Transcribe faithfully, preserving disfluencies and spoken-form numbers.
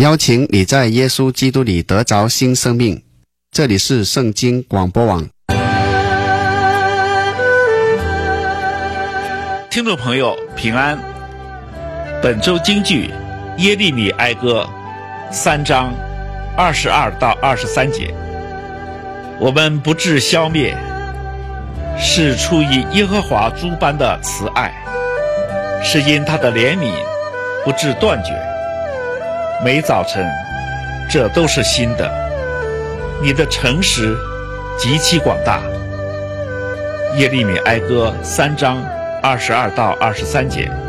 邀请你在耶稣基督里得着新生命。这里是圣经广播网。 听众朋友平安，本周金句耶利米哀歌三章二十二到二十三节。我们不致消灭，是出于耶和华诸般的慈爱，是因他的怜悯不致断绝。每早晨这都是新的，你的诚实极其广大。耶利米哀歌三章二十二到二十三节。